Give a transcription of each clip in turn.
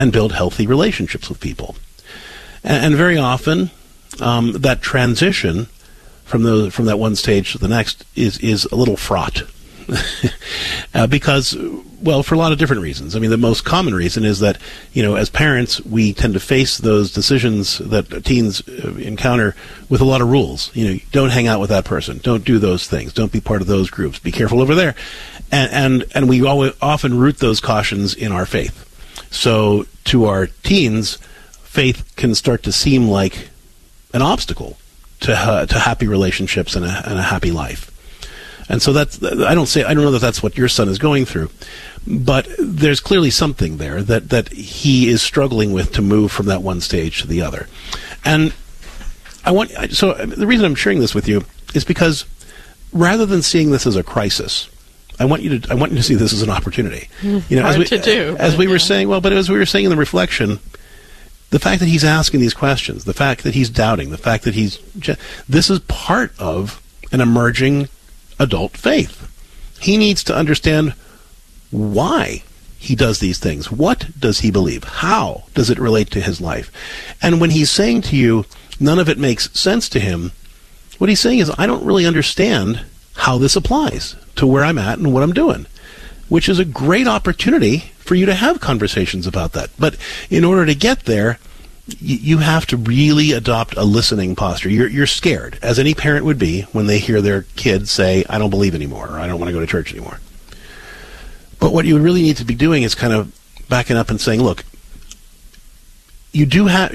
and build healthy relationships with people. And very often, that transition from that one stage to the next is a little fraught. Because, well, for a lot of different reasons. I mean, the most common reason is that, as parents, we tend to face those decisions that teens encounter with a lot of rules. Don't hang out with that person. Don't do those things. Don't be part of those groups. Be careful over there. And we often root those cautions in our faith. So to our teens, faith can start to seem like an obstacle to happy relationships and a happy life. And so I don't know that that's what your son is going through, but there's clearly something there that he is struggling with to move from that one stage to the other. And so the reason I'm sharing this with you is because rather than seeing this as a crisis, I want you to see this as an opportunity. As we were saying in the reflection, the fact that he's asking these questions, the fact that he's doubting, the fact that this is part of an emerging adult faith. He needs to understand why he does these things. What does he believe? How does it relate to his life? And when he's saying to you, none of it makes sense to him, what he's saying is, I don't really understand how this applies to where I'm at and what I'm doing, which is a great opportunity for you to have conversations about that. But in order to get there, you have to really adopt a listening posture. You're scared, as any parent would be, when they hear their kid say, I don't believe anymore, or I don't want to go to church anymore. But what you really need to be doing is kind of backing up and saying, look, you do have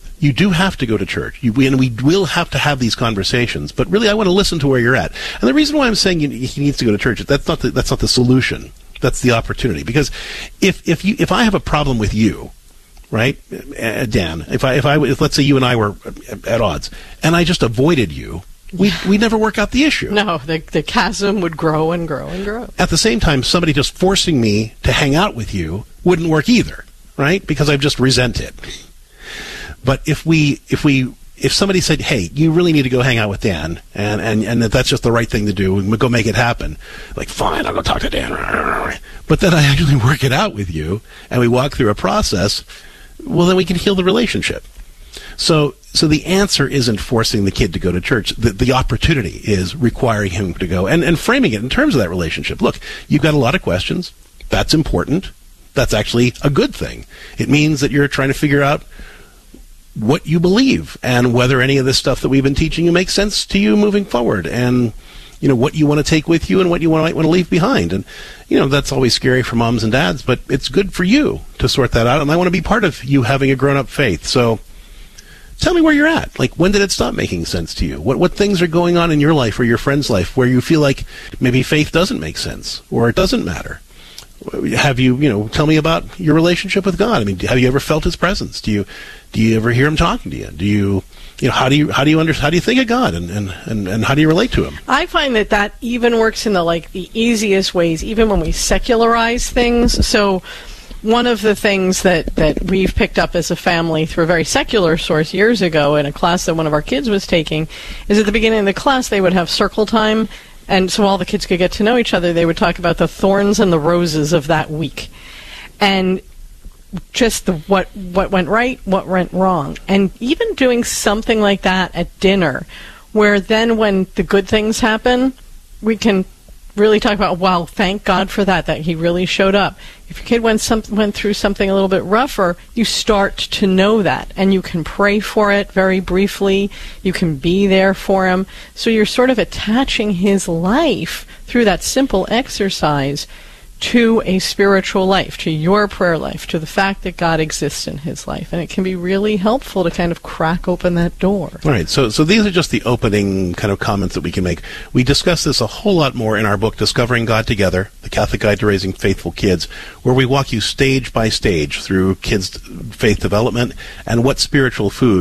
to go to church. We will have to have these conversations, but really I want to listen to where you're at. And the reason why I'm saying he needs to go to church, that's not the solution. That's the opportunity. Because if I have a problem with you, right, Dan, if let's say you and I were at odds, and I just avoided you, we'd never work out the issue. No, the chasm would grow and grow and grow. At the same time, somebody just forcing me to hang out with you wouldn't work either, right? Because I've just resented. But if somebody said, hey, you really need to go hang out with Dan, and that's just the right thing to do, and we'll go make it happen, like, fine, I'll go talk to Dan. But then I actually work it out with you, and we walk through a process, well, then we can heal the relationship. So the answer isn't forcing the kid to go to church. The opportunity is requiring him to go and framing it in terms of that relationship. Look, you've got a lot of questions. That's important. That's actually a good thing. It means that you're trying to figure out what you believe and whether any of this stuff that we've been teaching you makes sense to you moving forward, and what you want to take with you and what you might want to leave behind. And that's always scary for moms and dads, but it's good for you to sort that out, and I want to be part of you having a grown-up faith. So tell me where you're at. Like, when did it stop making sense to you? What things are going on in your life or your friend's life where you feel like maybe faith doesn't make sense or it doesn't matter? Have you, tell me about your relationship with God. I mean, have you ever felt His presence? Do you ever hear Him talking to you? Do you, how do you think of God, and how do you relate to Him? I find that even works in the easiest ways, even when we secularize things. So one of the things that we've picked up as a family through a very secular source years ago in a class that one of our kids was taking is at the beginning of the class they would have circle time. And so all the kids could get to know each other. They would talk about the thorns and the roses of that week. And just what went right, what went wrong. And even doing something like that at dinner, where then when the good things happen, we can really talk about, wow, thank God for that He really showed up. If your kid went through something a little bit rougher, you start to know that, and you can pray for it very briefly. You can be there for him. So you're sort of attaching his life through that simple exercise to a spiritual life, to your prayer life, to the fact that God exists in his life. And it can be really helpful to kind of crack open that door. All right, so these are just the opening kind of comments that we can make. We discuss this a whole lot more in our book, Discovering God Together, The Catholic Guide to Raising Faithful Kids, where we walk you stage by stage through kids' faith development and what spiritual food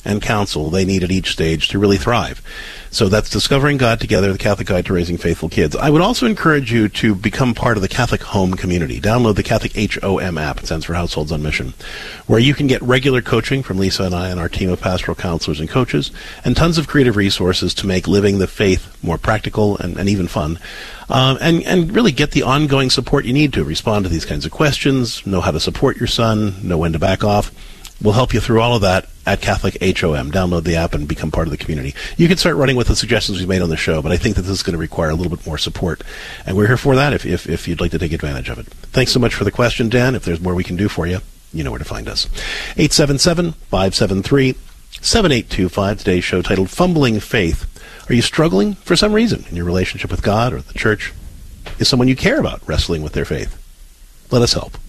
and counsel they need at each stage to really thrive. So that's Discovering God Together, the Catholic Guide to Raising Faithful Kids. I would also encourage you to become part of the Catholic Home community. Download the Catholic HOM app, it stands for Households on Mission, where you can get regular coaching from Lisa and I and our team of pastoral counselors and coaches, and tons of creative resources to make living the faith more practical and even fun, and really get the ongoing support you need to respond to these kinds of questions, know how to support your son, know when to back off. We'll help you through all of that at Catholic HOM. Download the app and become part of the community. You can start running with the suggestions we've made on the show, but I think that this is going to require a little bit more support, and we're here for that if you'd like to take advantage of it. Thanks so much for the question, Dan. If there's more we can do for you, you know where to find us. 877-573-7825. Today's show titled Fumbling Faith. Are you struggling for some reason in your relationship with God or the church? Is someone you care about wrestling with their faith? Let us help.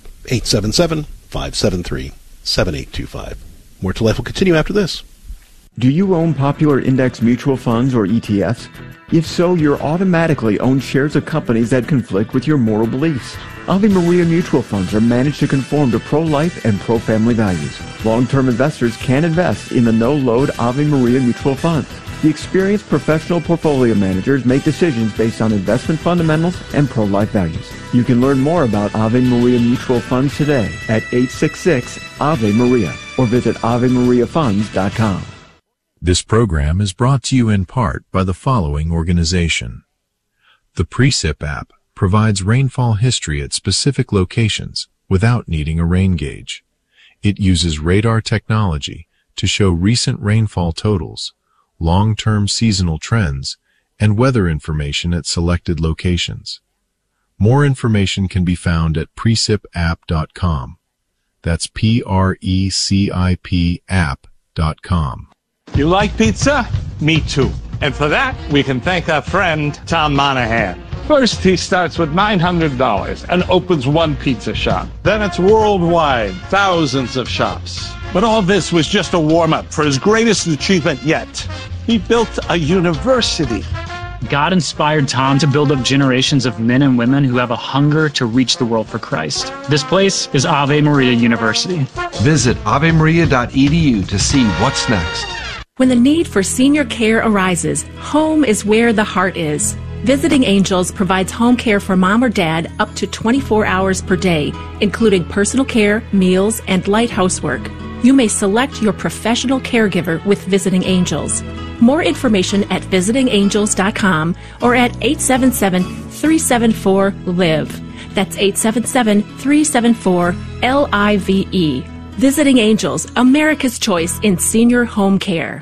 877-573-7825. More to Life will continue after this. Do you own popular index mutual funds or ETFs? If so, you're automatically own shares of companies that conflict with your moral beliefs. Ave Maria mutual funds are managed to conform to pro-life and pro-family values. Long-term investors can invest in the no-load Ave Maria mutual funds. The experienced professional portfolio managers make decisions based on investment fundamentals and pro-life values. You can learn more about Ave Maria mutual funds today at 866-AVE-MARIA or visit AveMariaFunds.com. This program is brought to you in part by the following organization. The Precip app provides rainfall history at specific locations without needing a rain gauge. It uses radar technology to show recent rainfall totals, long-term seasonal trends, and weather information at selected locations. More information can be found at precipapp.com. That's PRECIP app.com. You like pizza? Me too. And for that, we can thank our friend Tom Monahan. First, he starts with $900 and opens one pizza shop. Then it's worldwide, thousands of shops. But all this was just a warm-up for his greatest achievement yet. He built a university. God inspired Tom to build up generations of men and women who have a hunger to reach the world for Christ. This place is Ave Maria University. Visit avemaria.edu to see what's next. When the need for senior care arises, home is where the heart is. Visiting Angels provides home care for mom or dad up to 24 hours per day, including personal care, meals, and light housework. You may select your professional caregiver with Visiting Angels. More information at visitingangels.com or at 877-374-LIVE. That's 877-374-LIVE. Visiting Angels, America's choice in senior home care.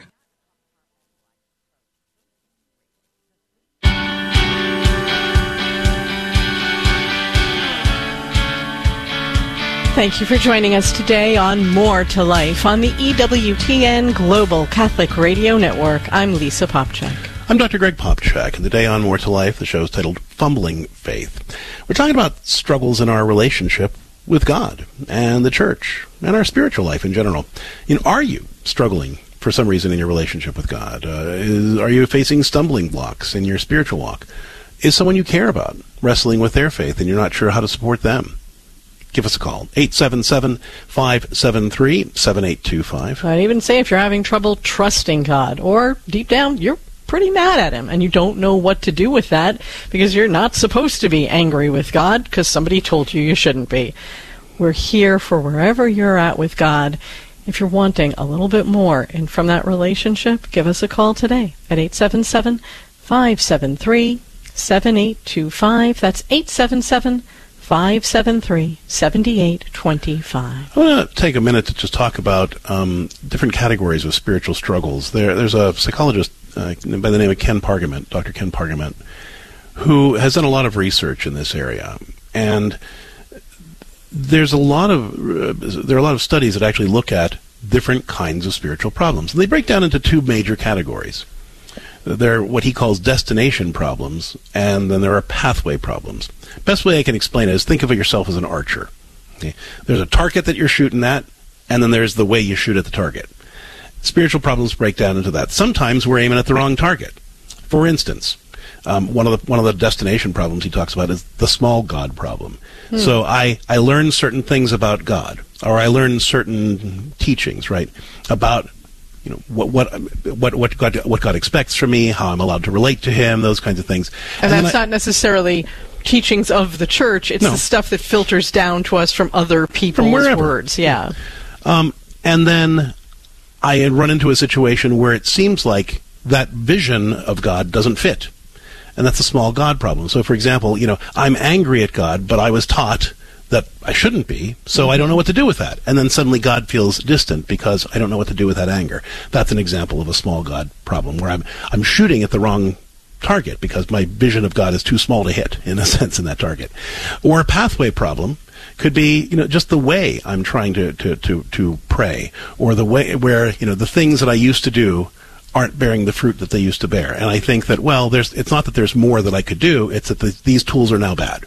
Thank you for joining us today on More to Life on the EWTN Global Catholic Radio Network. I'm Lisa Popchak. I'm Dr. Greg Popchak, and today on More to Life, the show is titled Fumbling Faith. We're talking about struggles in our relationship with God and the church and our spiritual life in general. Are you struggling for some reason in your relationship with God? Are you facing stumbling blocks in your spiritual walk? Is someone you care about wrestling with their faith and you're not sure how to support them? Give us a call, 877-573-7825. I'd even say if you're having trouble trusting God, or deep down, you're pretty mad at Him, and you don't know what to do with that because you're not supposed to be angry with God because somebody told you shouldn't be. We're here for wherever you're at with God. If you're wanting a little bit more and from that relationship, give us a call today at 877-573-7825. That's 877-573-7825. I want to take a minute to just talk about different categories of spiritual struggles. There's a psychologist by the name of Ken Pargament, Dr. Ken Pargament, who has done a lot of research in this area. And there are a lot of studies that actually look at different kinds of spiritual problems. And they break down into two major categories. There are what he calls destination problems, and then there are pathway problems. Best way I can explain it is think of yourself as an archer. Okay? There's a target that you're shooting at, and then there's the way you shoot at the target. Spiritual problems break down into that. Sometimes we're aiming at the wrong target. For instance, one of the destination problems he talks about is the small God problem. So I learn certain things about God, or I learn certain teachings, right, about what God expects from me, how I'm allowed to relate to Him, those kinds of things. And that's not necessarily teachings of the church. It's the stuff that filters down to us from other people's words. Yeah. And then I run into a situation where it seems like that vision of God doesn't fit. And that's a small God problem. So, for example, I'm angry at God, but I was taught that I shouldn't be, so I don't know what to do with that. And then suddenly God feels distant because I don't know what to do with that anger. That's an example of a small God problem, where I'm shooting at the wrong target because my vision of God is too small to hit, in a sense, in that target. Or a pathway problem could be, just the way I'm trying to pray, or the way where, the things that I used to do aren't bearing the fruit that they used to bear. And I think that, it's not that there's more that I could do, it's that these tools are now bad.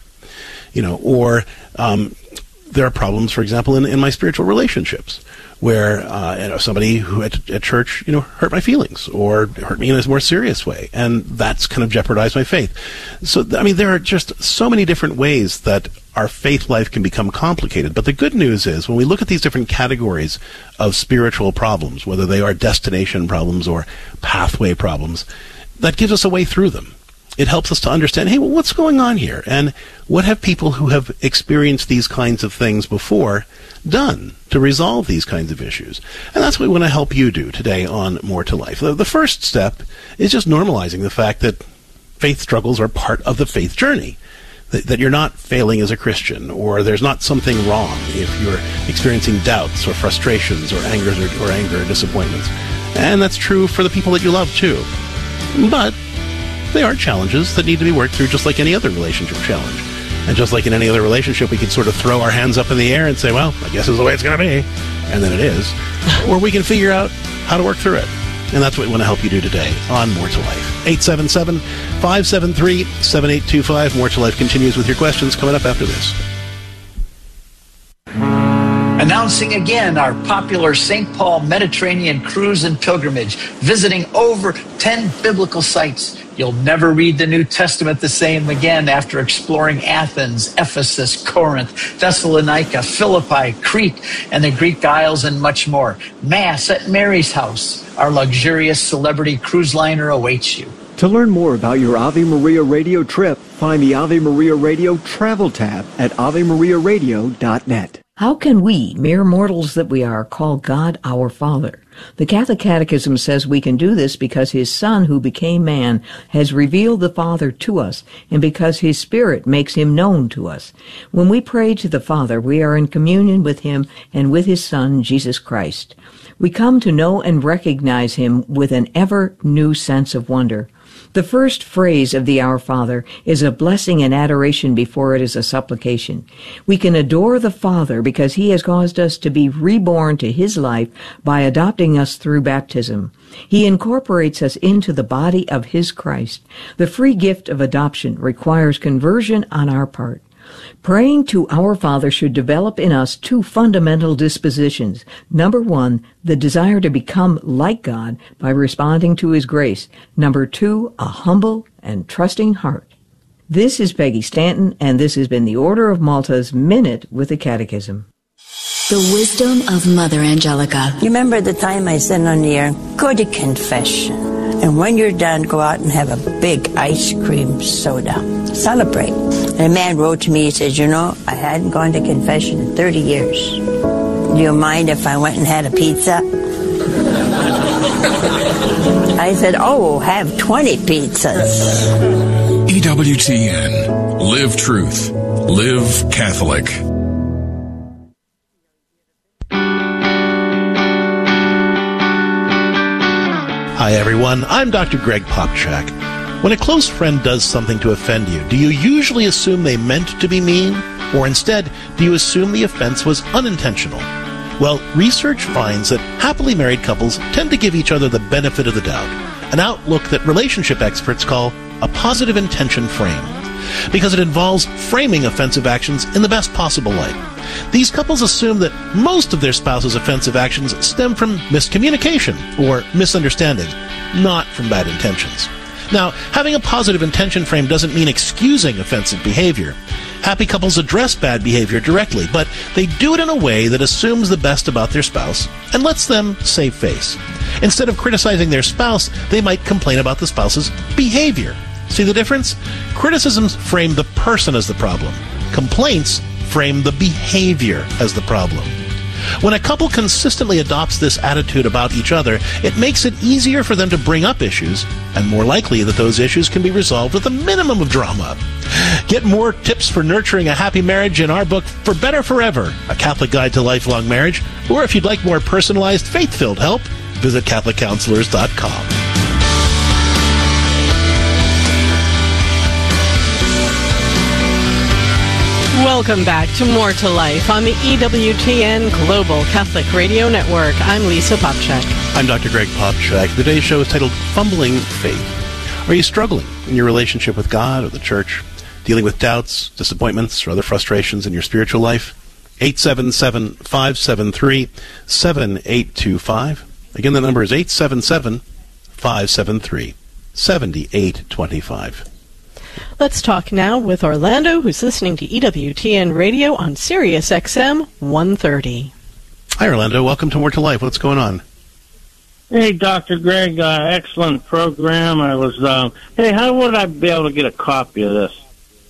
Or there are problems, for example, in my spiritual relationships, where somebody who at church, hurt my feelings or hurt me in a more serious way, and that's kind of jeopardized my faith. So, there are just so many different ways that our faith life can become complicated. But the good news is, when we look at these different categories of spiritual problems, whether they are destination problems or pathway problems, that gives us a way through them. It helps us to understand, hey, well, what's going on here? And what have people who have experienced these kinds of things before done to resolve these kinds of issues? And that's what we want to help you do today on More to Life. The first step is just normalizing the fact that faith struggles are part of the faith journey. That you're not failing as a Christian, or there's not something wrong if you're experiencing doubts or frustrations or anger or disappointments. And that's true for the people that you love, too. But they are challenges that need to be worked through, just like any other relationship challenge. And just like in any other relationship, we can sort of throw our hands up in the air and say, well, I guess this is the way it's going to be. And then it is. Or we can figure out how to work through it. And that's what we want to help you do today on More to Life. 877-573-7825. More to Life continues with your questions coming up after this. Announcing again our popular St. Paul Mediterranean cruise and pilgrimage, visiting over 10 biblical sites. You'll never read the New Testament the same again after exploring Athens, Ephesus, Corinth, Thessalonica, Philippi, Crete, and the Greek Isles, and much more. Mass at Mary's house. Our luxurious celebrity cruise liner awaits you. To learn more about your Ave Maria Radio trip, find the Ave Maria Radio Travel tab at AveMariaRadio.net. How can we, mere mortals that we are, call God our Father? The Catholic Catechism says we can do this because His Son, who became man, has revealed the Father to us, and because His Spirit makes Him known to us. When we pray to the Father, we are in communion with Him and with His Son, Jesus Christ. We come to know and recognize Him with an ever new sense of wonder. The first phrase of the Our Father is a blessing and adoration before it is a supplication. We can adore the Father because He has caused us to be reborn to His life by adopting us through baptism. He incorporates us into the body of His Christ. The free gift of adoption requires conversion on our part. Praying to our Father should develop in us two fundamental dispositions. Number one, the desire to become like God by responding to His grace. Number two, a humble and trusting heart. This is Peggy Stanton, and this has been the Order of Malta's Minute with the Catechism. The wisdom of Mother Angelica. You remember the time I said on the air, go to confession. And when you're done, go out and have a big ice cream soda. Celebrate. And a man wrote to me, he says, I hadn't gone to confession in 30 years. Do you mind if I went and had a pizza? I said, have 20 pizzas. EWTN. Live truth. Live Catholic. Hi, everyone. I'm Dr. Greg Popchak. When a close friend does something to offend you, do you usually assume they meant to be mean? Or instead, do you assume the offense was unintentional? Well, research finds that happily married couples tend to give each other the benefit of the doubt, an outlook that relationship experts call a positive intention frame, because it involves framing offensive actions in the best possible light. These couples assume that most of their spouse's offensive actions stem from miscommunication or misunderstanding, not from bad intentions. Now, having a positive intention frame doesn't mean excusing offensive behavior. Happy couples address bad behavior directly, but they do it in a way that assumes the best about their spouse and lets them save face. Instead of criticizing their spouse, they might complain about the spouse's behavior. See the difference? Criticisms frame the person as the problem. Complaints frame the behavior as the problem. When a couple consistently adopts this attitude about each other, it makes it easier for them to bring up issues, and more likely that those issues can be resolved with a minimum of drama. Get more tips for nurturing a happy marriage in our book, For Better Forever, A Catholic Guide to Lifelong Marriage, or if you'd like more personalized, faith-filled help, visit CatholicCounselors.com. Welcome back to More to Life on the EWTN Global Catholic Radio Network. I'm Lisa Popchak. I'm Dr. Greg Popchak. Today's show is titled Fumbling Faith. Are you struggling in your relationship with God or the church? Dealing with doubts, disappointments, or other frustrations in your spiritual life? 877-573-7825. Again, the number is 877-573-7825. Let's talk now with Orlando, who's listening to EWTN Radio on Sirius XM 130. Hi, Orlando. Welcome to More to Life. What's going on? Hey, Dr. Greg. Excellent program. I was, hey, how would I be able to get a copy of this?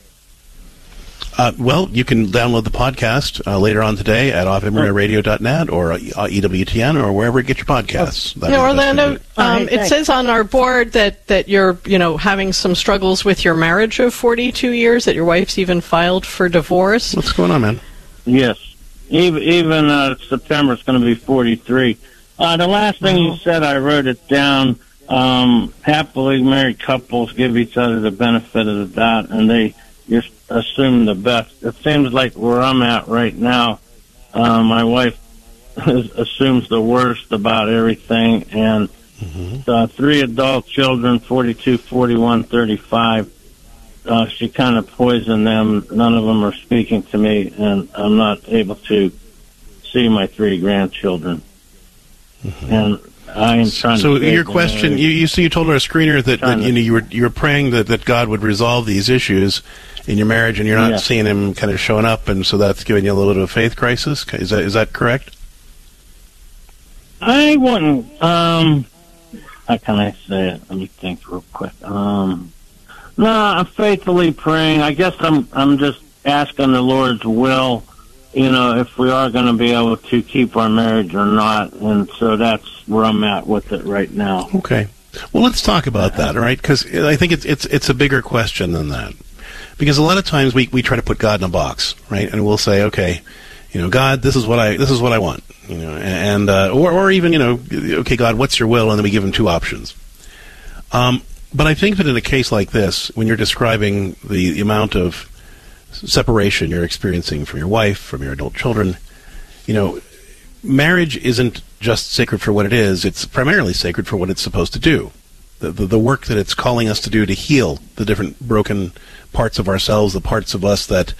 Well, you can download the podcast later on today at AveMariaRadio.net or EWTN or wherever you get your podcasts. No, Orlando, it says on our board that you're, having some struggles with your marriage of 42 years, that your wife's even filed for divorce. What's going on, man? Yes. Even September, it's going to be 43. The last thing you said, I wrote it down. Happily married couples give each other the benefit of the doubt, and they just assume the best. It seems like where I'm at right now, my wife assumes the worst about everything, and 3 adult children, 42, 41, 35, she kind of poisoned them. None of them are speaking to me, and I'm not able to see my 3 grandchildren. And I am trying so to... your question, you told our screener that you were praying that God would resolve these issues in your marriage, and you're not seeing him kind of showing up, and so that's giving you a little bit of a faith crisis. Is that correct? I wouldn't. How can I say it? Let me think real quick. No, I'm faithfully praying. I guess I'm just asking the Lord's will, if we are going to be able to keep our marriage or not, and so that's where I'm at with it right now. Okay. Well, let's talk about that, all right? Because I think it's a bigger question than that. Because a lot of times we try to put God in a box, right? And we'll say, okay, God, this is what I want, and or even, okay, God, what's your will? And then we give him 2 options. But I think that in a case like this, when you're describing the amount of separation you're experiencing from your wife, from your adult children, marriage isn't just sacred for what it is. It's primarily sacred for what it's supposed to do. The work that it's calling us to do to heal the different broken parts of ourselves, the parts of us that,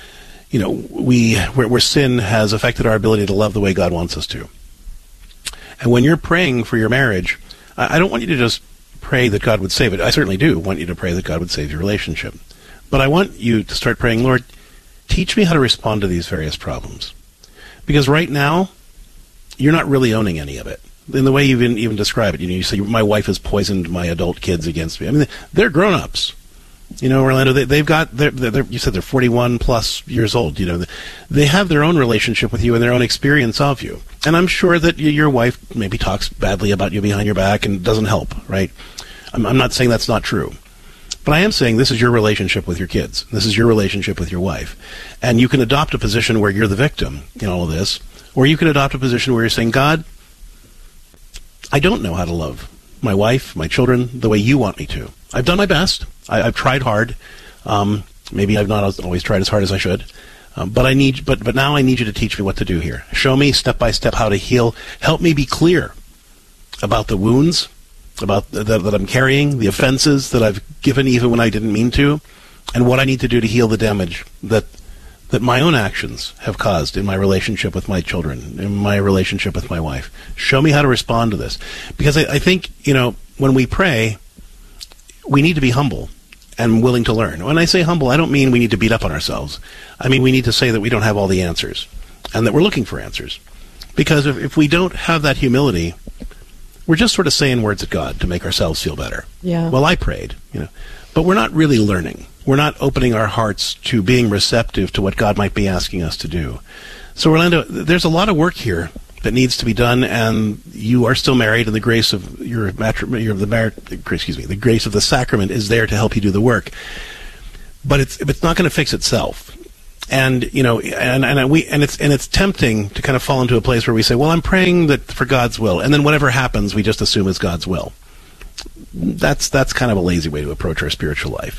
where sin has affected our ability to love the way God wants us to. And when you're praying for your marriage, I don't want you to just pray that God would save it. I certainly do want you to pray that God would save your relationship. But I want you to start praying, Lord, teach me how to respond to these various problems. Because right now, you're not really owning any of it. In the way you even describe it, you say, my wife has poisoned my adult kids against me. I mean, they're grown-ups. Orlando, they've got, you said they're 41 plus years old. They have their own relationship with you and their own experience of you. And I'm sure that your wife maybe talks badly about you behind your back and doesn't help, right? I'm not saying that's not true. But I am saying this is your relationship with your kids. This is your relationship with your wife. And you can adopt a position where you're the victim in all of this, or you can adopt a position where you're saying, God, I don't know how to love my wife, my children, the way you want me to. I've done my best. I've tried hard. Maybe I've not always tried as hard as I should. But now I need you to teach me what to do here. Show me step by step how to heal. Help me be clear about the wounds, about that I'm carrying, the offenses that I've given even when I didn't mean to, and what I need to do to heal the damage that my own actions have caused in my relationship with my children, in my relationship with my wife. Show me how to respond to this. Because I think, when we pray, we need to be humble. and willing to learn. When I say humble, I don't mean we need to beat up on ourselves. I mean we need to say that we don't have all the answers and that we're looking for answers. Because if we don't have that humility, we're just sort of saying words at God to make ourselves feel better. Yeah. Well, I prayed, but we're not really learning. We're not opening our hearts to being receptive to what God might be asking us to do. So, Orlando, there's a lot of work here that needs to be done, and you are still married, and the grace of the grace of the sacrament is there to help you do the work. But it's not going to fix itself. And it's tempting to kind of fall into a place where we say, well, I'm praying that for God's will, and then whatever happens, we just assume is God's will. That's kind of a lazy way to approach our spiritual life.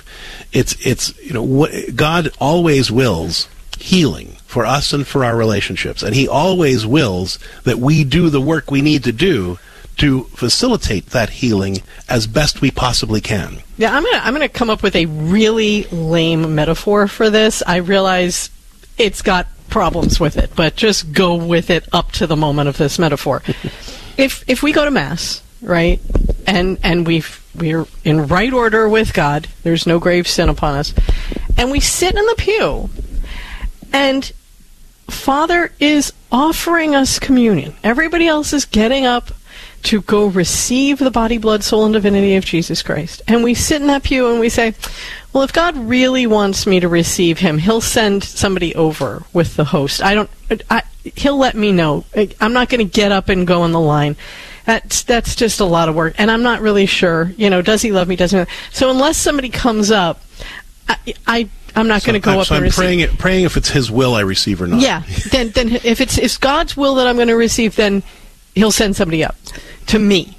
God always wills healing for us and for our relationships, and He always wills that we do the work we need to do to facilitate that healing as best we possibly can. Yeah, I'm gonna come up with a really lame metaphor for this. I realize it's got problems with it, but just go with it up to the moment of this metaphor. If we go to Mass, right, and we're in right order with God, there's no grave sin upon us, and we sit in the pew, and Father is offering us communion. Everybody else is getting up to go receive the body, blood, soul, and divinity of Jesus Christ. And we sit in that pew and we say, well, if God really wants me to receive Him, He'll send somebody over with the host. He'll let me know. I'm not going to get up and go in the line. That's just a lot of work. And I'm not really sure, does He love me, doesn't He? So unless somebody comes up, I'm not going to go up and receive. I'm praying if it's His will I receive or not. Yeah. Then if it's God's will that I'm going to receive, then He'll send somebody up to me.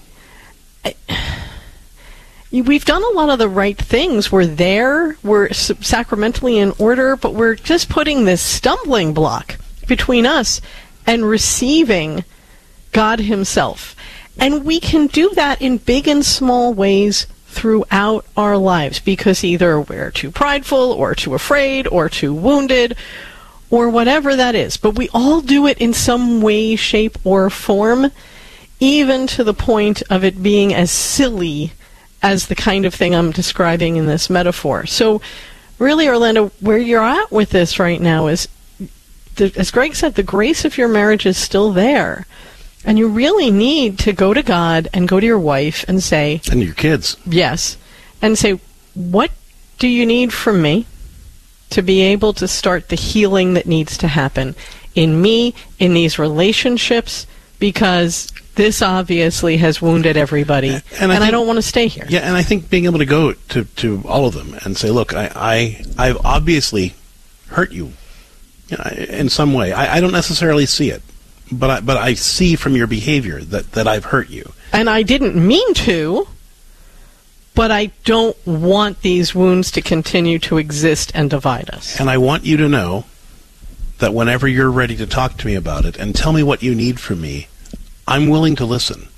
We've done a lot of the right things. We're there. We're sacramentally in order, but we're just putting this stumbling block between us and receiving God Himself. And we can do that in big and small ways throughout our lives, because either we're too prideful or too afraid or too wounded or whatever that is. But we all do it in some way, shape, or form, even to the point of it being as silly as the kind of thing I'm describing in this metaphor. So really, Orlando, where you're at with this right now is, as Greg said, the grace of your marriage is still there. And you really need to go to God and go to your wife and say... And your kids. Yes. And say, what do you need from me to be able to start the healing that needs to happen in me, in these relationships, because this obviously has wounded everybody, and I don't want to stay here. Yeah, and I think being able to go to all of them and say, look, I've obviously hurt you in some way. I don't necessarily see it, but I see from your behavior that I've hurt you. And I didn't mean to, but I don't want these wounds to continue to exist and divide us. And I want you to know that whenever you're ready to talk to me about it and tell me what you need from me, I'm willing to listen.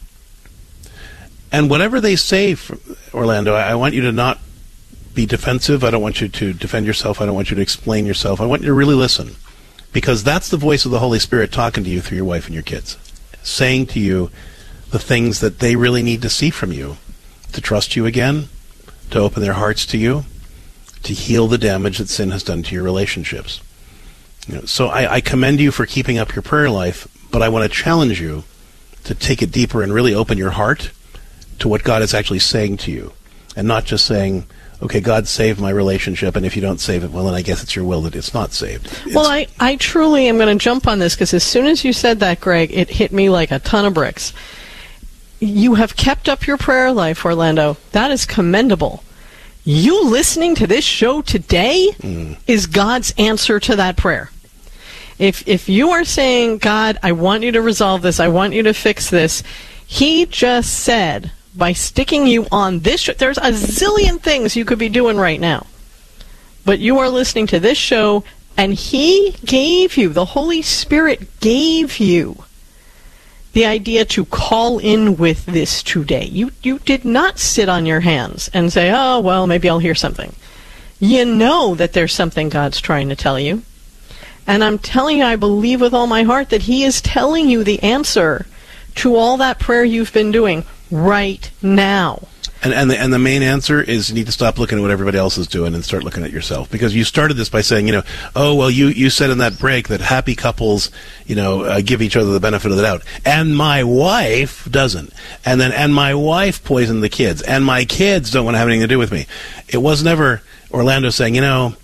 And whatever they say, Orlando, I want you to not be defensive. I don't want you to defend yourself. I don't want you to explain yourself. I want you to really listen, because that's the voice of the Holy Spirit talking to you through your wife and your kids, saying to you the things that they really need to see from you, to trust you again, to open their hearts to you, to heal the damage that sin has done to your relationships. So I commend you for keeping up your prayer life, but I want to challenge you to take it deeper and really open your heart to what God is actually saying to you, and not just saying, okay, God saved my relationship, and if you don't save it, well, then I guess it's your will that it's not saved. Well, I truly am going to jump on this, because as soon as you said that, Greg, it hit me like a ton of bricks. You have kept up your prayer life, Orlando. That is commendable. You listening to this show today is God's answer to that prayer. If you are saying, God, I want you to resolve this, I want you to fix this, He just said, by sticking you on this show, there's a zillion things you could be doing right now, but you are listening to this show, and He gave you, the Holy Spirit gave you the idea to call in with this today. You did not sit on your hands and say, oh, well, maybe I'll hear something. You know that there's something God's trying to tell you. And I'm telling you, I believe with all my heart that He is telling you the answer to all that prayer you've been doing right now. And the main answer is you need to stop looking at what everybody else is doing and start looking at yourself. Because you started this by saying, oh, well, you said in that break that happy couples, give each other the benefit of the doubt. And my wife doesn't. And my wife poisoned the kids. And my kids don't want to have anything to do with me. It was never Orlando saying,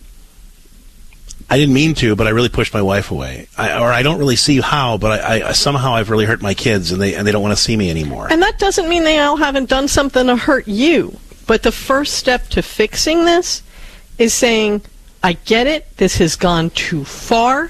I didn't mean to, but I really pushed my wife away. I don't really see how, but I somehow I've really hurt my kids, and they don't want to see me anymore. And that doesn't mean they all haven't done something to hurt you. But the first step to fixing this is saying, I get it. This has gone too far.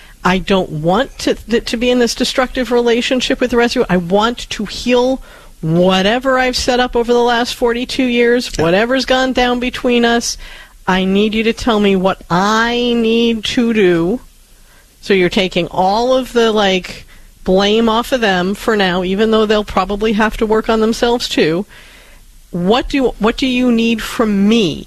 I don't want to be in this destructive relationship with the rest of you. I want to heal whatever I've set up over the last 42 years, whatever's gone down between us. I need you to tell me what I need to do. So you're taking all of the, blame off of them for now, even though they'll probably have to work on themselves too. What do you need from me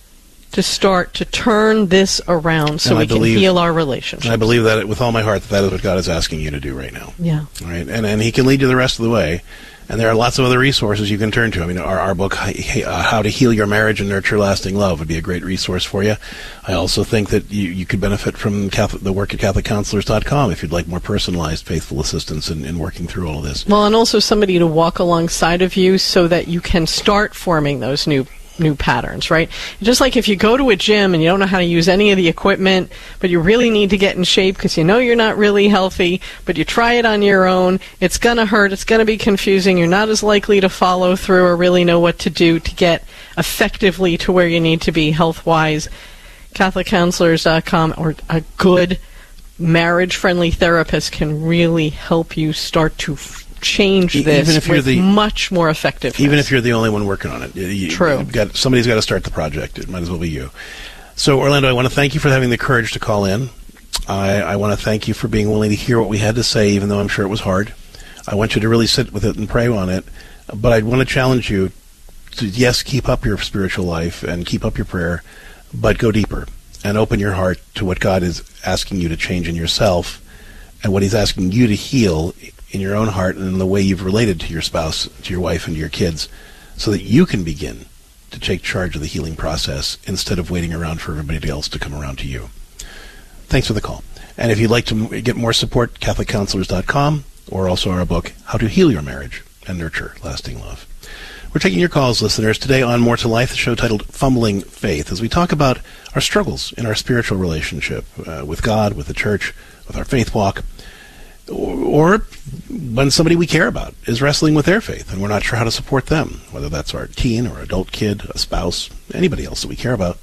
to start to turn this around so we can heal our relationship? I believe that with all my heart that is what God is asking you to do right now. Yeah. Right? And He can lead you the rest of the way. And there are lots of other resources you can turn to. I mean, our book, How to Heal Your Marriage and Nurture Lasting Love, would be a great resource for you. I also think that you could benefit from the work at CatholicCounselors.com if you'd like more personalized, faithful assistance in working through all of this. Well, and also somebody to walk alongside of you so that you can start forming those new patterns, right? Just like if you go to a gym and you don't know how to use any of the equipment, but you really need to get in shape because you're not really healthy, but you try it on your own, it's going to hurt, it's going to be confusing, you're not as likely to follow through or really know what to do to get effectively to where you need to be health-wise. CatholicCounselors.com, or a good marriage-friendly therapist can really help you start to change this with much more effectiveness. Even if you're the only one working on it. True. Somebody's got to start the project. It might as well be you. So, Orlando, I want to thank you for having the courage to call in. I want to thank you for being willing to hear what we had to say, even though I'm sure it was hard. I want you to really sit with it and pray on it. But I want to challenge you to, yes, keep up your spiritual life and keep up your prayer, but go deeper and open your heart to what God is asking you to change in yourself and what He's asking you to heal in your own heart and in the way you've related to your spouse, to your wife, and to your kids, so that you can begin to take charge of the healing process instead of waiting around for everybody else to come around to you. Thanks for the call. And if you'd like to get more support, CatholicCounselors.com, or also our book, How to Heal Your Marriage and Nurture Lasting Love. We're taking your calls, listeners, today on More to Life, the show titled Fumbling Faith, as we talk about our struggles in our spiritual relationship with God, with the church, with our faith walk, or when somebody we care about is wrestling with their faith and we're not sure how to support them, whether that's our teen or adult kid, a spouse, anybody else that we care about.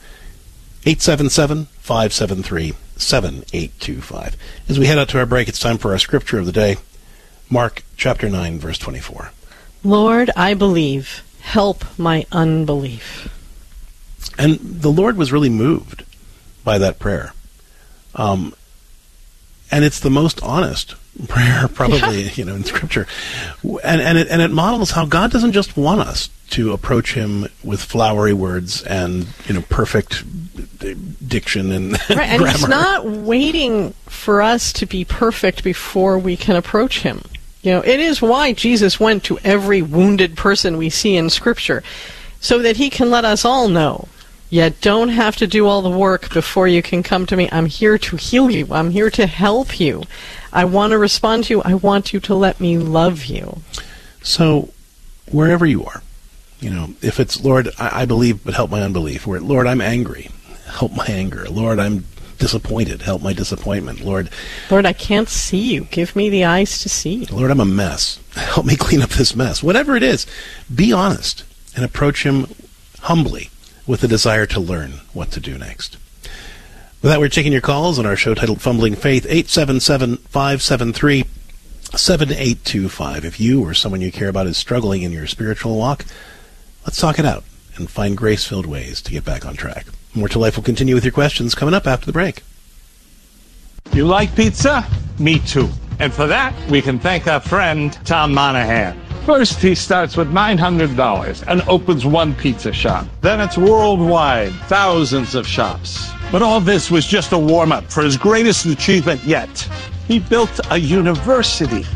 877-573-7825. As we head out to our break, it's time for our scripture of the day, Mark chapter 9, verse 24. Lord, I believe. Help my unbelief. And the Lord was really moved by that prayer. And it's the most honest prayer probably in Scripture, and it models how God doesn't just want us to approach Him with flowery words and perfect diction and right, and grammar. He's not waiting for us to be perfect before we can approach Him. It is why Jesus went to every wounded person we see in Scripture, so that He can let us all know. You don't have to do all the work before you can come to me. I'm here to heal you. I'm here to help you. I want to respond to you. I want you to let me love you. So, wherever you are, if it's, Lord, I believe, but help my unbelief. Or, Lord, I'm angry. Help my anger. Lord, I'm disappointed. Help my disappointment. Lord, I can't see you. Give me the eyes to see. Lord, I'm a mess. Help me clean up this mess. Whatever it is, be honest and approach Him humbly, with the desire to learn what to do next. With that, we're taking your calls on our show titled Fumbling Faith, 877-573-7825. If you or someone you care about is struggling in your spiritual walk, let's talk it out and find grace-filled ways to get back on track. More to Life will continue with your questions coming up after the break. You like pizza? Me too. And for that, we can thank our friend Tom Monahan. First, he starts with $900 and opens one pizza shop. Then it's worldwide, thousands of shops. But all this was just a warm-up for his greatest achievement yet. He built a university.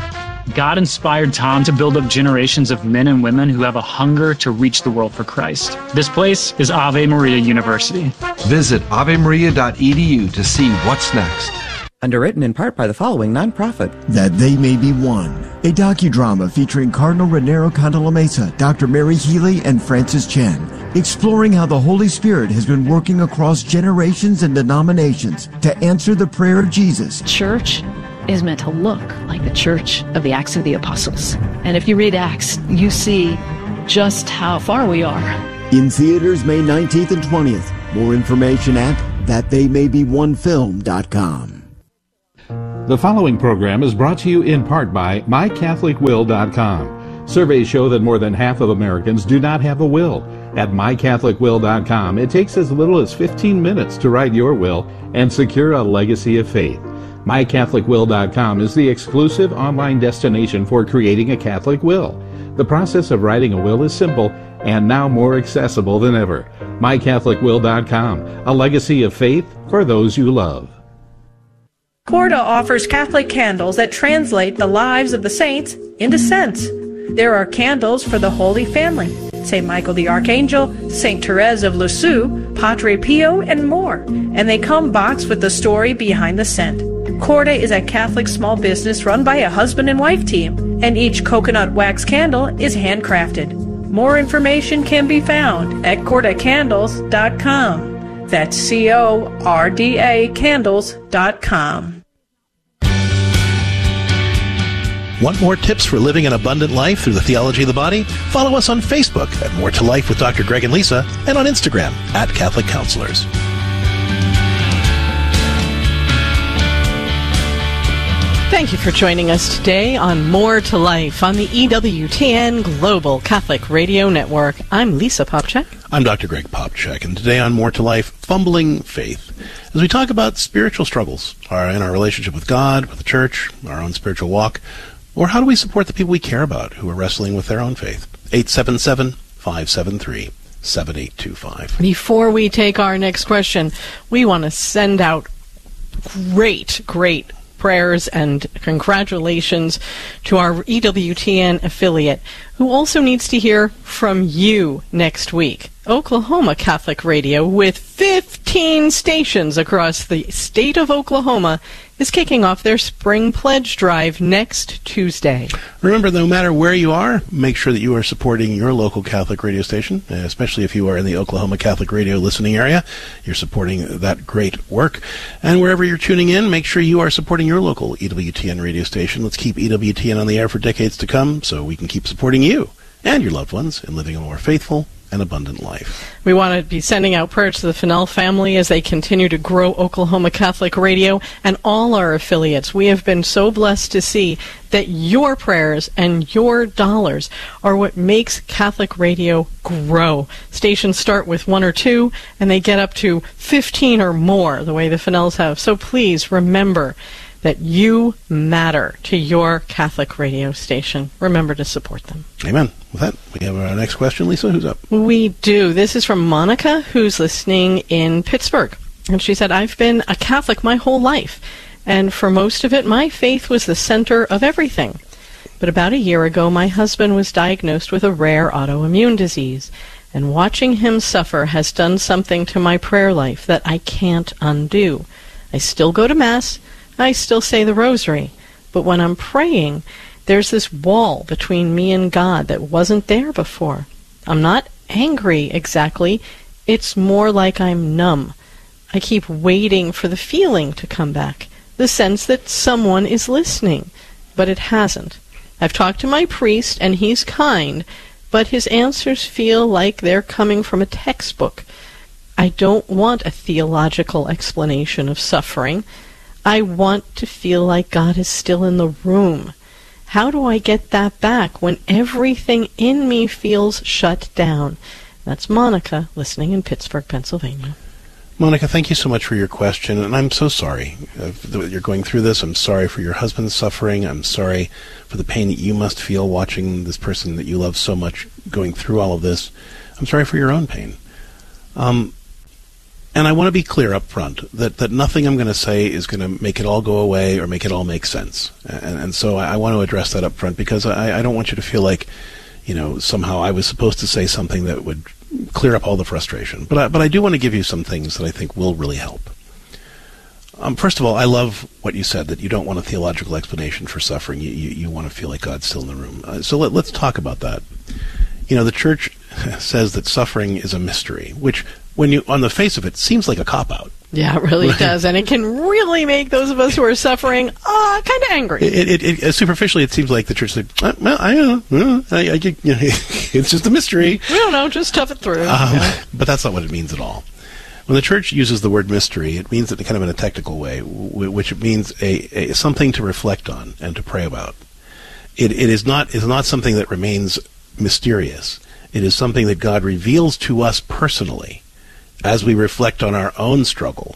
God inspired Tom to build up generations of men and women who have a hunger to reach the world for Christ. This place is Ave Maria University. Visit avemaria.edu to see what's next. Underwritten in part by the following nonprofit. That They May Be One, a docudrama featuring Cardinal Raniero Cantalamessa, Dr. Mary Healy, and Francis Chen, exploring how the Holy Spirit has been working across generations and denominations to answer the prayer of Jesus. Church is meant to look like the church of the Acts of the Apostles. And if you read Acts, you see just how far we are. In theaters May 19th and 20th. More information at thattheymay-be-one-film.com. The following program is brought to you in part by mycatholicwill.com. Surveys show that more than half of Americans do not have a will. At mycatholicwill.com, it takes as little as 15 minutes to write your will and secure a legacy of faith. mycatholicwill.com is the exclusive online destination for creating a Catholic will. The process of writing a will is simple and now more accessible than ever. mycatholicwill.com, a legacy of faith for those you love. Corda offers Catholic candles that translate the lives of the saints into scents. There are candles for the Holy Family, St. Michael the Archangel, St. Therese of Lisieux, Padre Pio, and more. And they come boxed with the story behind the scent. Corda is a Catholic small business run by a husband and wife team, and each coconut wax candle is handcrafted. More information can be found at cordacandles.com. That's CORDA candles.com. Want more tips for living an abundant life through the theology of the body? Follow us on Facebook at More to Life with Dr. Greg and Lisa, and on Instagram at Catholic Counselors. Thank you for joining us today on More to Life on the EWTN Global Catholic Radio Network. I'm Lisa Popcak. I'm Dr. Greg Popcak, and today on More to Life, Fumbling Faith, as we talk about spiritual struggles in our relationship with God, with the church, our own spiritual walk, or how do we support the people we care about who are wrestling with their own faith? 877-573-7825. Before we take our next question, we want to send out great prayers and congratulations to our EWTN affiliate, who also needs to hear from you next week. Oklahoma Catholic Radio, with 15 stations across the state of Oklahoma, is kicking off their spring pledge drive next Tuesday. Remember, no matter where you are, make sure that you are supporting your local Catholic radio station, especially if you are in the Oklahoma Catholic Radio listening area. You're supporting that great work. And wherever you're tuning in, make sure you are supporting your local EWTN radio station. Let's keep EWTN on the air for decades to come so we can keep supporting you and your loved ones in living a more faithful and abundant life. We want to be sending out prayers to the Fennell family as they continue to grow Oklahoma Catholic Radio and all our affiliates. We have been so blessed to see that your prayers and your dollars are what makes Catholic radio grow. Stations start with 1 or 2, and they get up to 15 or more, the way the Fennells have. So please remember that you matter to your Catholic radio station. Remember to support them. Amen. With that, we have our next question. Lisa, who's up? We do. This is from Monica, who's listening in Pittsburgh. And she said, I've been a Catholic my whole life, and for most of it, my faith was the center of everything. But about a year ago, my husband was diagnosed with a rare autoimmune disease, and watching him suffer has done something to my prayer life that I can't undo. I still go to Mass, I still say the rosary, but when I'm praying, there's this wall between me and God that wasn't there before. I'm not angry exactly, it's more like I'm numb. I keep waiting for the feeling to come back, the sense that someone is listening, but it hasn't. I've talked to my priest, and he's kind, but his answers feel like they're coming from a textbook. I don't want a theological explanation of suffering. I want to feel like God is still in the room. How do I get that back when everything in me feels shut down? That's Monica, listening in Pittsburgh, Pennsylvania. Monica, thank you so much for your question, and I'm so sorry that you're going through this. I'm sorry for your husband's suffering. I'm sorry for the pain that you must feel watching this person that you love so much going through all of this. I'm sorry for your own pain. And And I want to be clear up front that nothing I'm going to say is going to make it all go away or make it all make sense. And so I want to address that up front, because I don't want you to feel like, somehow I was supposed to say something that would clear up all the frustration. But I do want to give you some things that I think will really help. First of all, I love what you said, that you don't want a theological explanation for suffering. You want to feel like God's still in the room. So let's talk about that. The church says that suffering is a mystery, which, when you, on the face of it, seems like a cop-out. Yeah, it really does, and it can really make those of us who are suffering kind of angry. Superficially, it seems like the church said, "Well, I don't know, it's just a mystery. We don't know, just tough it through." But that's not what it means at all. When the church uses the word mystery, it means it kind of in a technical way, which means a something to reflect on and to pray about. It is not something that remains mysterious. It is something that God reveals to us personally as we reflect on our own struggle.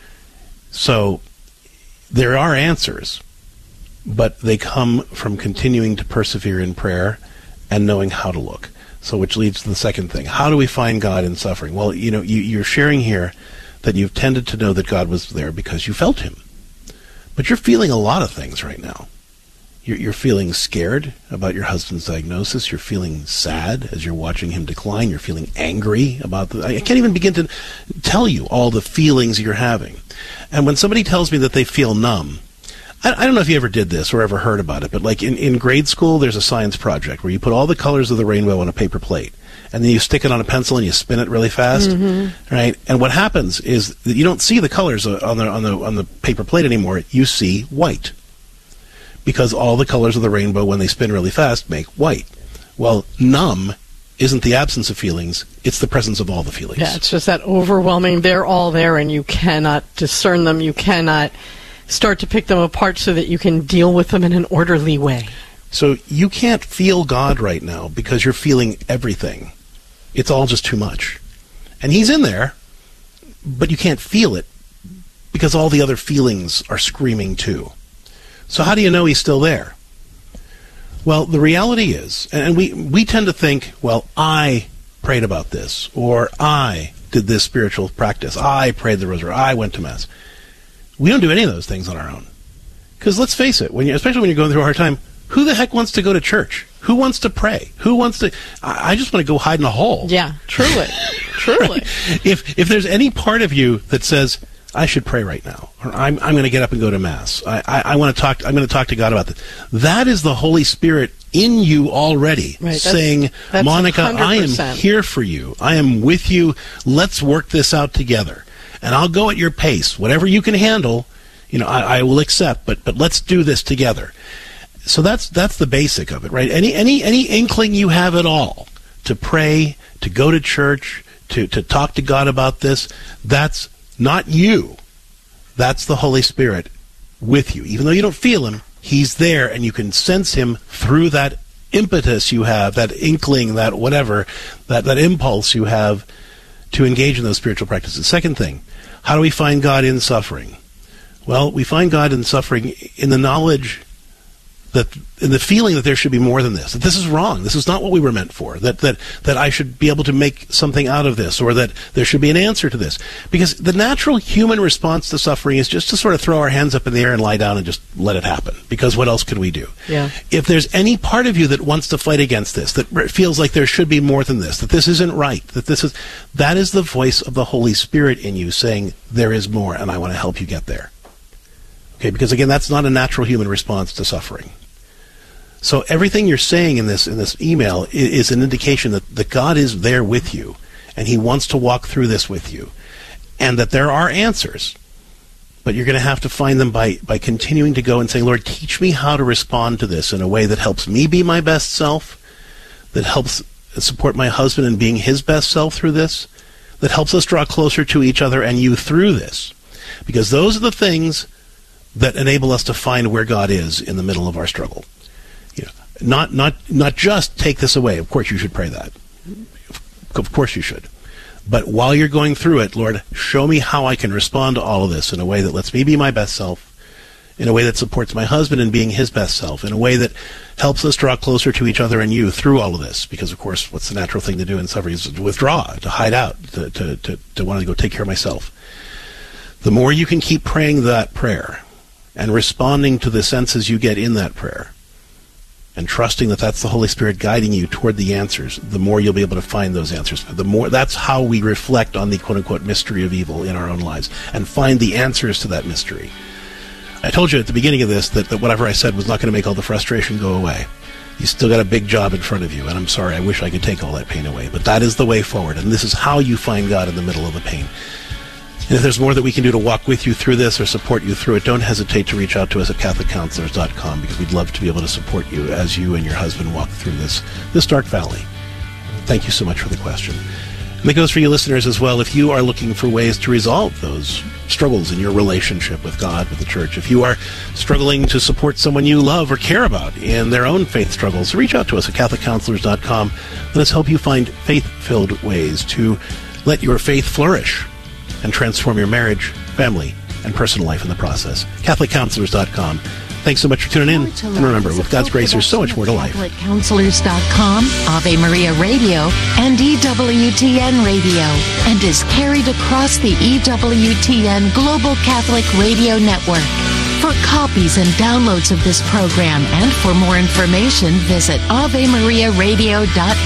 So there are answers, but they come from continuing to persevere in prayer and knowing how to look. So which leads to the second thing. How do we find God in suffering? Well, you're sharing here that you've tended to know that God was there because you felt him. But you're feeling a lot of things right now. You're feeling scared about your husband's diagnosis. You're feeling sad as you're watching him decline. You're feeling angry about I can't even begin to tell you all the feelings you're having. And when somebody tells me that they feel numb, I don't know if you ever did this or ever heard about it, but like in grade school, there's a science project where you put all the colors of the rainbow on a paper plate, and then you stick it on a pencil and you spin it really fast, right? And what happens is that you don't see the colors on the paper plate anymore. You see white, because all the colors of the rainbow, when they spin really fast, make white. Well, numb isn't the absence of feelings, it's the presence of all the feelings. Yeah, it's just that overwhelming, they're all there and you cannot discern them, you cannot start to pick them apart so that you can deal with them in an orderly way. So you can't feel God right now because you're feeling everything. It's all just too much. And he's in there, but you can't feel it because all the other feelings are screaming too. So how do you know he's still there? Well, the reality is, and we tend to think, well, I prayed about this, or I did this spiritual practice, I prayed the rosary, I went to Mass. We don't do any of those things on our own. Because let's face it, especially when you're going through a hard time, who the heck wants to go to church? Who wants to pray? Who wants to... I just want to go hide in a hole. Yeah, truly. Truly. If there's any part of you that says, I should pray right now, or I'm going to get up and go to Mass, I'm going to talk to God about this, that is the Holy Spirit in you already, right, saying, Monica, 100%. I am here for you. I am with you. Let's work this out together. And I'll go at your pace. Whatever you can handle, I will accept, but let's do this together. So that's the basic of it, right? Any inkling you have at all to pray, to go to church, to talk to God about this, that's not you. That's the Holy Spirit with you. Even though you don't feel him, he's there, and you can sense him through that impetus you have, that inkling, that whatever, that impulse you have to engage in those spiritual practices. Second thing, how do we find God in suffering? Well, we find God in suffering in the knowledge in the feeling that there should be more than this, that this is wrong, this is not what we were meant for, that I should be able to make something out of this, or that there should be an answer to this. Because the natural human response to suffering is just to sort of throw our hands up in the air and lie down and just let it happen, because what else can we do? Yeah. If there's any part of you that wants to fight against this, that feels like there should be more than this, that this isn't right, that is the voice of the Holy Spirit in you saying, there is more, and I want to help you get there. Okay, because again, that's not a natural human response to suffering. So everything you're saying in this email is an indication that God is there with you, and he wants to walk through this with you, and that there are answers, but you're going to have to find them by continuing to go and saying, Lord, teach me how to respond to this in a way that helps me be my best self, that helps support my husband in being his best self through this, that helps us draw closer to each other and you through this. Because those are the things that enable us to find where God is in the middle of our struggle. Not just take this away. Of course you should pray that. Of course you should. But while you're going through it, Lord, show me how I can respond to all of this in a way that lets me be my best self, in a way that supports my husband in being his best self, in a way that helps us draw closer to each other and you through all of this. Because, of course, what's the natural thing to do in suffering is to withdraw, to hide out, to want to go take care of myself. The more you can keep praying that prayer and responding to the senses you get in that prayer and trusting that that's the Holy Spirit guiding you toward the answers, the more you'll be able to find those answers. That's how we reflect on the quote-unquote mystery of evil in our own lives and find the answers to that mystery. I told you at the beginning of this that whatever I said was not going to make all the frustration go away. You still got a big job in front of you, and I'm sorry, I wish I could take all that pain away. But that is the way forward, and this is how you find God in the middle of the pain. And if there's more that we can do to walk with you through this or support you through it, don't hesitate to reach out to us at CatholicCounselors.com, because we'd love to be able to support you as you and your husband walk through this dark valley. Thank you so much for the question. And that goes for you listeners as well. If you are looking for ways to resolve those struggles in your relationship with God, with the church, if you are struggling to support someone you love or care about in their own faith struggles, reach out to us at CatholicCounselors.com. Let us help you find faith-filled ways to let your faith flourish and transform your marriage, family, and personal life in the process. CatholicCounselors.com. Thanks so much for tuning in. And remember, with God's grace, there's so much more to life. CatholicCounselors.com, Ave Maria Radio, and EWTN Radio, and is carried across the EWTN Global Catholic Radio Network. For copies and downloads of this program and for more information, visit AveMariaRadio.net.